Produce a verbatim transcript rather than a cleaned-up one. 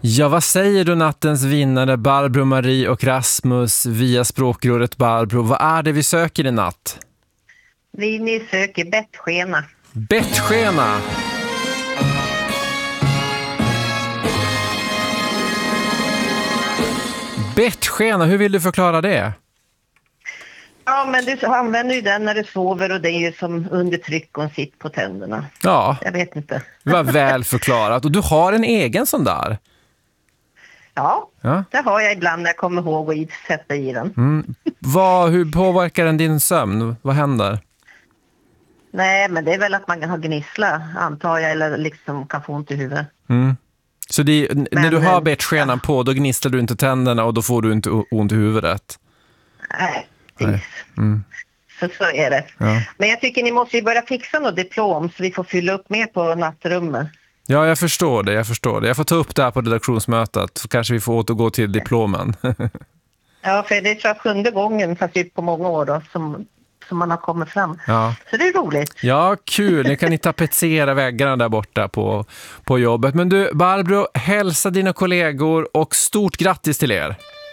Ja, vad säger du nattens vinnare Barbro, Marie och Rasmus via språkröret Barbro? Vad är det vi söker i natt? Vi ni söker bettskena. Bettskena! Bettskena, hur vill du förklara det? Ja, men du använder ju den när du sover och det är ju som under tryck och sitt på tänderna. Ja, Jag vet inte. det var väl förklarat. Och du har en egen sån där? Ja, Ja. det har jag ibland när jag kommer ihåg att sätta i den. Mm. Vad, hur påverkar den din sömn? Vad händer? Nej, men det är väl att man kan ha gnissla, antar jag, eller liksom kan få ont i huvudet. Mm. Så det, Men, när du har bettskenan ja. på, då gnisslar du inte tänderna och då får du inte ont i huvudet? Nej, Nej. precis. Mm. Så, så är det. Ja. Men jag tycker ni måste ju börja fixa något diplom så vi får fylla upp mer på nattrummet. Ja, jag förstår det, jag förstår det. Jag får ta upp det här på redaktionsmötet, så kanske vi får återgå till diplomen. Ja, för det är tror jag sjunde gången, fast det på många år då, som, som man har kommit fram. Ja. Så det är roligt. Ja, kul. Nu kan ni tapetsera väggarna där borta på, på jobbet. Men du, Barbro, hälsa dina kollegor och stort grattis till er.